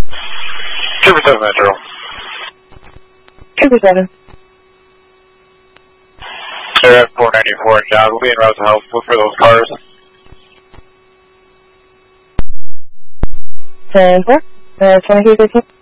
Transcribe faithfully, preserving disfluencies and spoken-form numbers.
Trooper seven Metro. Trooper seven. They're at four ninety-four in job. We'll be en route to help. Look for those cars. ten four. Uh, twenty-three fifteen.